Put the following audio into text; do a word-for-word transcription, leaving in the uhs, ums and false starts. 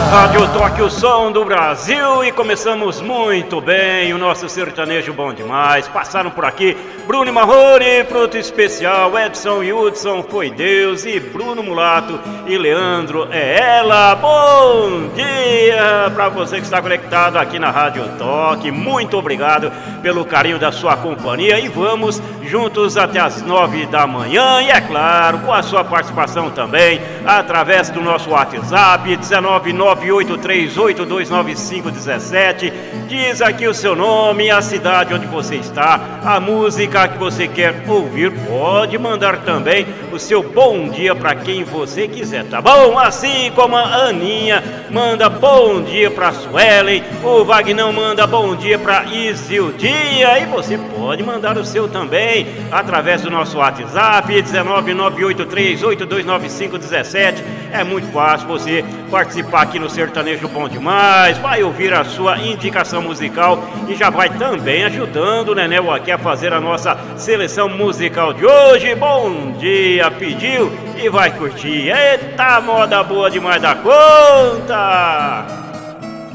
Rádio Toque, o som do Brasil, e começamos muito bem o nosso sertanejo bom demais. Passaram por aqui Bruno Marrone, Fruto Especial, Edson e Hudson, Foi Deus, e Bruno Mulato e Leandro é ela. Bom dia para você que está conectado aqui na Rádio Toque. Muito obrigado pelo carinho da sua companhia e vamos juntos até as nove da manhã, e é claro, com a sua participação também, através do nosso WhatsApp, dezenove nove oito três oito dois nove cinco um sete. Diz aqui o seu nome, a cidade onde você está, a música que você quer ouvir. Pode mandar também o seu bom dia para quem você quiser, tá bom? Assim como a Aninha manda bom dia para Suelen, o Vagnão manda bom dia para Isildia, e você pode mandar o seu também através do nosso WhatsApp, dezenove nove oito três oito dois nove cinco um sete. É muito fácil você participar aqui no Sertanejo Bom Demais, vai ouvir a sua indicação musical e já vai também ajudando o Nenel aqui a fazer a nossa seleção musical de hoje. Bom dia, pediu e vai curtir. Eita, moda boa demais da conta!